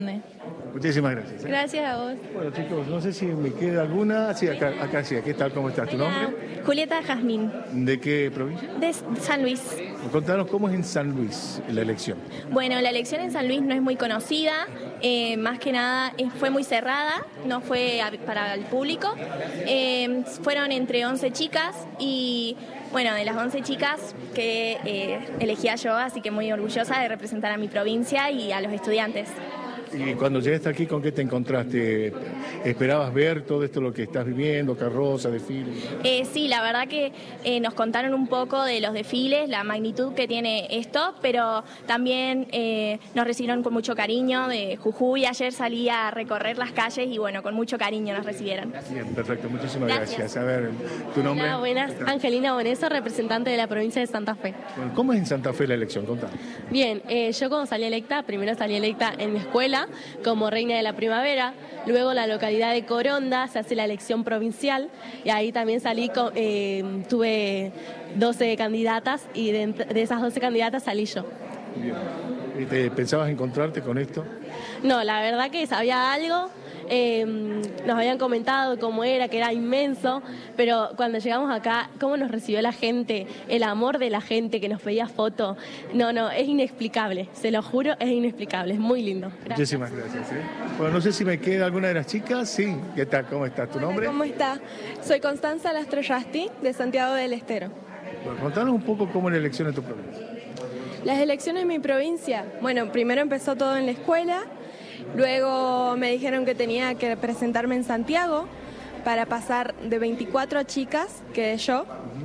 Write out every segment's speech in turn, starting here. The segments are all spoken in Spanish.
Muchísimas gracias. Gracias a vos. Bueno, chicos, no sé si me queda alguna. Sí, acá sí. ¿Qué tal? ¿Cómo estás? ¿Tu nombre? Julieta Jazmín, ¿De qué provincia? de San Luis. Contanos cómo es en San Luis la elección. Bueno, la elección en San Luis no es muy conocida, más que nada fue muy cerrada, no fue para el público. Fueron entre 11 chicas y, bueno, de las 11 chicas que elegía yo, así que muy orgullosa de representar a mi provincia y a los estudiantes. Y cuando llegaste aquí, ¿con qué te encontraste? ¿Esperabas ver todo esto lo que estás viviendo, carroza, desfile? Sí, la verdad que nos contaron un poco de los desfiles, la magnitud que tiene esto, pero también nos recibieron con mucho cariño de Jujuy. Ayer salí a recorrer las calles y, bueno, con mucho cariño nos recibieron. Bien, perfecto, muchísimas gracias. A ver, ¿tu nombre? Hola, buenas. Angelina Boneso, representante de la provincia de Santa Fe. Bueno, ¿cómo es en Santa Fe la elección? Contame. Bien, yo cuando salí electa, primero salí electa en mi escuela como reina de la primavera, luego en la localidad de Coronda se hace la elección provincial y ahí también salí, tuve 12 candidatas y de esas 12 candidatas salí yo. Bien. ¿Y te pensabas encontrarte con esto? No, la verdad que sabía algo. Nos habían comentado cómo era, que era inmenso, pero cuando llegamos acá, cómo nos recibió la gente, el amor de la gente que nos pedía fotos, no, es inexplicable, se lo juro, es inexplicable, es muy lindo. Gracias. Muchísimas gracias. Bueno, no sé si me queda alguna de las chicas. Sí, ¿qué tal? ¿Cómo estás? ¿Tu nombre? ¿Cómo está? Soy Constanza Lastroyasti, de Santiago del Estero. Bueno, contanos un poco cómo es la elección en tu provincia. Las elecciones en mi provincia, bueno, primero empezó todo en la escuela. Luego me dijeron que tenía que presentarme en Santiago para pasar de 24 chicas, que yo.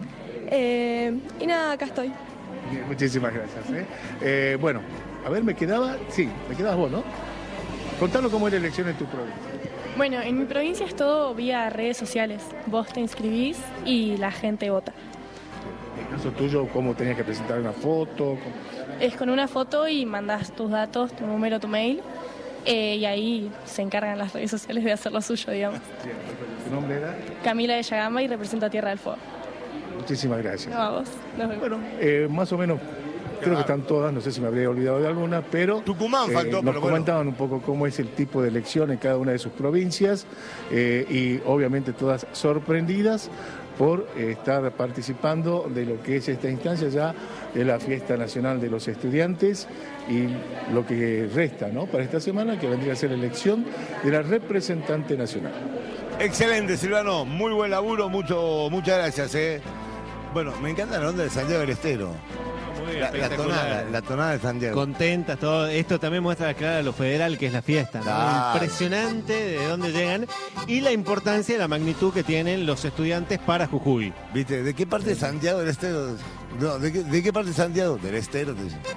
Y nada, acá estoy. Bien, muchísimas gracias. Bueno, a ver, me quedabas vos, ¿no? Contanos cómo es la elección en tu provincia. Bueno, en mi provincia es todo vía redes sociales. Vos te inscribís y la gente vota. En el caso tuyo, ¿cómo tenías que presentar una foto? Es con una foto y mandás tus datos, tu número, tu mail. Y ahí se encargan las redes sociales de hacer lo suyo, digamos. Bien, perfecto. ¿Tu nombre era? Camila de Yagamba y represento a Tierra del Fuego. Muchísimas gracias. No, a vos. Nos vemos. Bueno, más o menos, creo que están todas, no sé si me habría olvidado de alguna, pero Tucumán faltó, nos pero comentaban un poco cómo es el tipo de elección en cada una de sus provincias y obviamente todas sorprendidas por estar participando de lo que es esta instancia ya de la Fiesta Nacional de los Estudiantes y lo que resta, ¿no?, para esta semana, que vendría a ser la elección de la representante nacional. Excelente, Silvano, muy buen laburo, muchas gracias. Bueno, me encanta la onda de Santiago del Estero. La tonada de Santiago. Contentas, todo. Esto también muestra claro lo federal que es la fiesta, ¿no? Claro. Impresionante de dónde llegan y la importancia y la magnitud que tienen los estudiantes para Jujuy. ¿Viste? ¿De qué parte de Santiago del Estero? No, ¿de qué parte de Santiago? Del Estero, te dicen.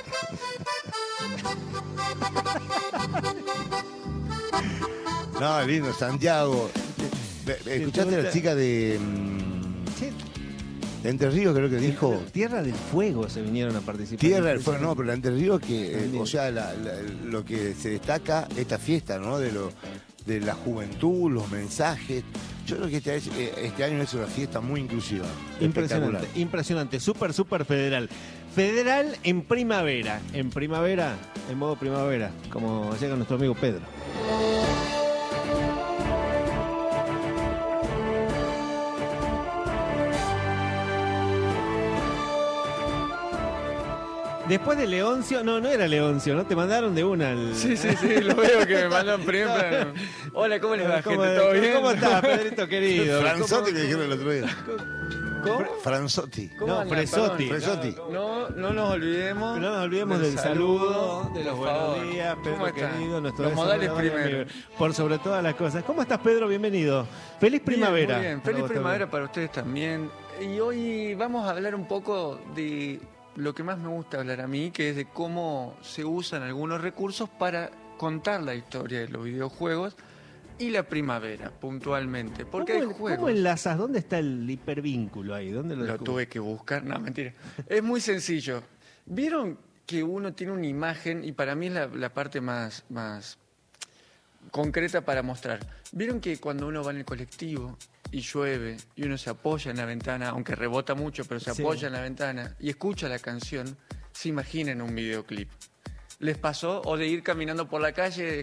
No, lindo, Santiago. ¿Escuchaste a la chica de Entre Ríos, creo que dijo? Tierra del Fuego se vinieron a participar. Tierra del Fuego, no, pero Entre Ríos, que, o sea, lo que se destaca, esta fiesta, ¿no? De la juventud, los mensajes. Yo creo que este año es una fiesta muy inclusiva. Impresionante, impresionante, súper federal. Federal en primavera, en modo primavera, como llega nuestro amigo Pedro. Después de Leoncio, no era Leoncio, ¿no? Te mandaron de una al... Sí, lo veo que me mandan primero. Hola, ¿cómo les va, gente? ¿Todo bien? ¿Cómo estás, Pedrito querido? Franzotti me dijeron el otro día. ¿Cómo? Franzotti. ¿Cómo andan? Fresotti. No nos olvidemos. Del saludo, de los buenos favor. días, Pedro ¿Cómo están? querido, nuestro Los modales desarrollador primero. amigo. Por sobre todas las cosas. ¿Cómo estás, Pedro? Bienvenido. Feliz primavera. Muy bien. Feliz primavera para ustedes también. Y hoy vamos a hablar un poco de lo que más me gusta hablar a mí, que es de cómo se usan algunos recursos para contar la historia de los videojuegos y la primavera, puntualmente. Porque hay juegos... ¿Cómo enlazas? ¿Dónde está el hipervínculo ahí? ¿Dónde Lo tuve que buscar. No, mentira. Es muy sencillo. ¿Vieron que uno tiene una imagen? Y para mí es la parte más concreta para mostrar. ¿Vieron que cuando uno va en el colectivo y llueve y uno se apoya en la ventana, aunque rebota mucho, pero se apoya en la ventana y escucha la canción, se imagina en un videoclip? ¿Les pasó? O de ir caminando por la calle